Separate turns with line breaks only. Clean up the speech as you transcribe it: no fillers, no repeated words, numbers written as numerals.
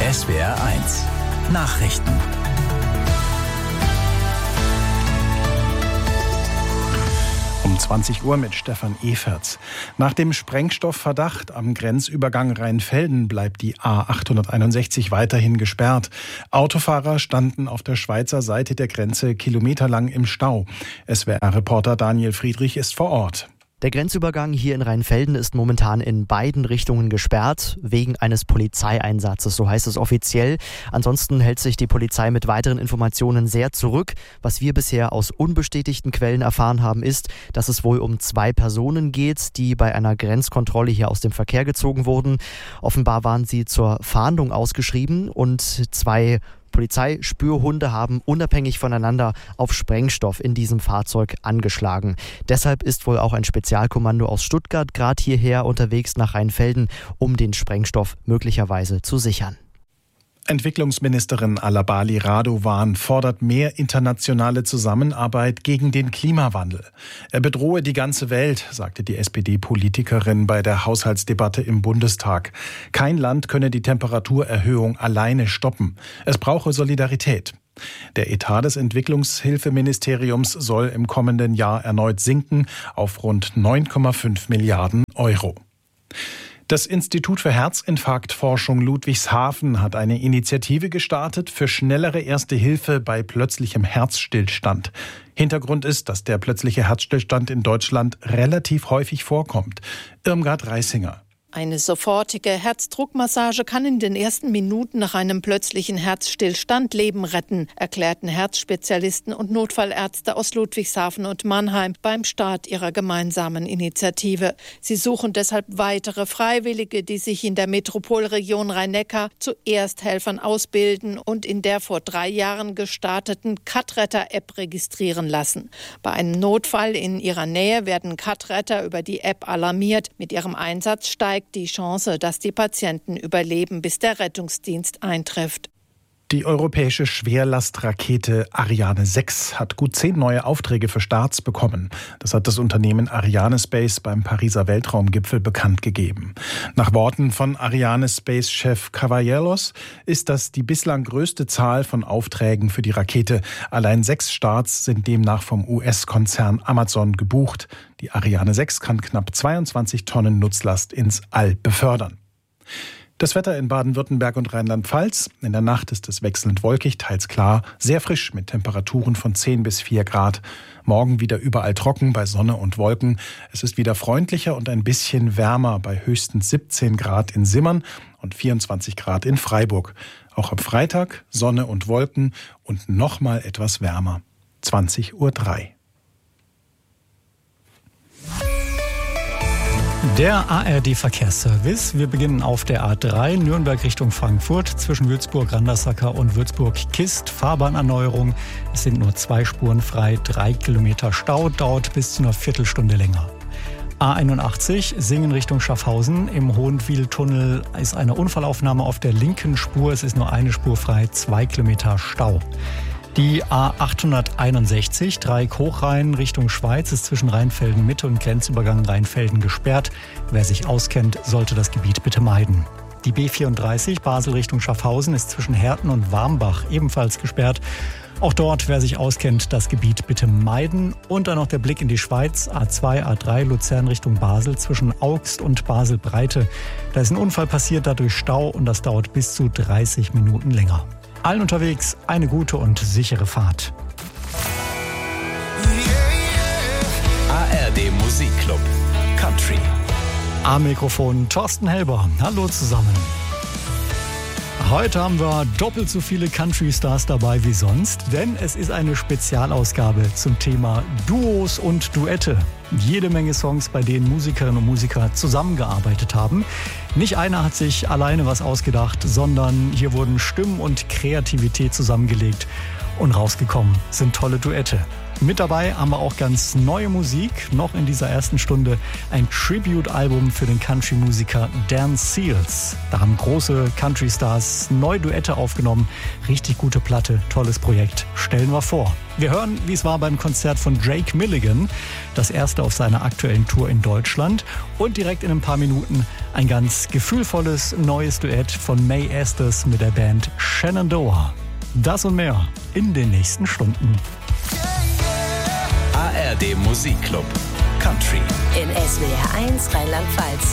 SWR1 Nachrichten. Um 20 Uhr mit Stefan Eferts. Nach dem Sprengstoffverdacht am Grenzübergang Rheinfelden bleibt die A861 weiterhin gesperrt. Autofahrer standen auf der Schweizer Seite der Grenze kilometerlang im Stau. SWR-Reporter Daniel Friedrich ist vor Ort.
Der Grenzübergang hier in Rheinfelden ist momentan in beiden Richtungen gesperrt, wegen eines Polizeieinsatzes, so heißt es offiziell. Ansonsten hält sich die Polizei mit weiteren Informationen sehr zurück. Was wir bisher aus unbestätigten Quellen erfahren haben, ist, dass es wohl um 2 Personen geht, die bei einer Grenzkontrolle hier aus dem Verkehr gezogen wurden. Offenbar waren sie zur Fahndung ausgeschrieben und 2 Polizeispürhunde haben unabhängig voneinander auf Sprengstoff in diesem Fahrzeug angeschlagen. Deshalb ist wohl auch ein Spezialkommando aus Stuttgart gerade hierher unterwegs nach Rheinfelden, um den Sprengstoff möglicherweise zu sichern.
Entwicklungsministerin Alabali Radovan fordert mehr internationale Zusammenarbeit gegen den Klimawandel. Er bedrohe die ganze Welt, sagte die SPD-Politikerin bei der Haushaltsdebatte im Bundestag. Kein Land könne die Temperaturerhöhung alleine stoppen. Es brauche Solidarität. Der Etat des Entwicklungshilfeministeriums soll im kommenden Jahr erneut sinken auf rund 9,5 Milliarden Euro. Das Institut für Herzinfarktforschung Ludwigshafen hat eine Initiative gestartet für schnellere Erste Hilfe bei plötzlichem Herzstillstand. Hintergrund ist, dass der plötzliche Herzstillstand in Deutschland relativ häufig vorkommt. Irmgard Reisinger.
Eine sofortige Herzdruckmassage kann in den ersten Minuten nach einem plötzlichen Herzstillstand Leben retten, erklärten Herzspezialisten und Notfallärzte aus Ludwigshafen und Mannheim beim Start ihrer gemeinsamen Initiative. Sie suchen deshalb weitere Freiwillige, die sich in der Metropolregion Rhein-Neckar zu Ersthelfern ausbilden und in der vor 3 Jahren gestarteten Cut-Retter-App registrieren lassen. Bei einem Notfall in ihrer Nähe werden Cut-Retter über die App alarmiert. Mit ihrem Einsatz steigt die Chance, dass die Patienten überleben, bis der Rettungsdienst eintrifft.
Die europäische Schwerlastrakete Ariane 6 hat gut 10 neue Aufträge für Starts bekommen. Das hat das Unternehmen Arianespace beim Pariser Weltraumgipfel bekannt gegeben. Nach Worten von Arianespace-Chef Cavallaros ist das die bislang größte Zahl von Aufträgen für die Rakete. Allein 6 Starts sind demnach vom US-Konzern Amazon gebucht. Die Ariane 6 kann knapp 22 Tonnen Nutzlast ins All befördern. Das Wetter in Baden-Württemberg und Rheinland-Pfalz. In der Nacht ist es wechselnd wolkig, teils klar, sehr frisch mit Temperaturen von 10 bis 4 Grad. Morgen wieder überall trocken bei Sonne und Wolken. Es ist wieder freundlicher und ein bisschen wärmer bei höchstens 17 Grad in Simmern und 24 Grad in Freiburg. Auch am Freitag Sonne und Wolken und nochmal etwas wärmer. 20:03 Uhr.
Der ARD-Verkehrsservice. Wir beginnen auf der A3 Nürnberg Richtung Frankfurt zwischen Würzburg-Randersacker und Würzburg-Kist. Fahrbahnerneuerung. Es sind nur 2 Spuren frei, 3 Kilometer Stau, dauert bis zu einer Viertelstunde länger. A81 Singen Richtung Schaffhausen. Im Hohenwiehl-Tunnel ist eine Unfallaufnahme auf der linken Spur. Es ist nur eine Spur frei, 2 Kilometer Stau. Die A861 Dreieck-Hochrhein Richtung Schweiz ist zwischen Rheinfelden-Mitte und Grenzübergang Rheinfelden gesperrt. Wer sich auskennt, sollte das Gebiet bitte meiden. Die B34 Basel Richtung Schaffhausen ist zwischen Herten und Warmbach ebenfalls gesperrt. Auch dort, wer sich auskennt, das Gebiet bitte meiden. Und dann noch der Blick in die Schweiz. A2, A3 Luzern Richtung Basel zwischen Augst und Basel-Breite. Da ist ein Unfall passiert, dadurch Stau und das dauert bis zu 30 Minuten länger. Allen unterwegs eine gute und sichere Fahrt.
ARD Musikclub Country.
Am Mikrofon Thorsten Helber. Hallo zusammen. Heute haben wir doppelt so viele Country-Stars dabei wie sonst, denn es ist eine Spezialausgabe zum Thema Duos und Duette. Jede Menge Songs, bei denen Musikerinnen und Musiker zusammengearbeitet haben. Nicht einer hat sich alleine was ausgedacht, sondern hier wurden Stimmen und Kreativität zusammengelegt. Und rausgekommen sind tolle Duette. Mit dabei haben wir auch ganz neue Musik. Noch in dieser ersten Stunde ein Tribute-Album für den Country-Musiker Dan Seals. Da haben große Country-Stars neue Duette aufgenommen. Richtig gute Platte, tolles Projekt. Stellen wir vor. Wir hören, wie es war beim Konzert von Drake Milligan. Das erste auf seiner aktuellen Tour in Deutschland. Und direkt in ein paar Minuten ein ganz gefühlvolles neues Duett von May Estes mit der Band Shenandoah. Das und mehr in den nächsten Stunden.
ARD Musikclub Country
in SWR 1 Rheinland-Pfalz.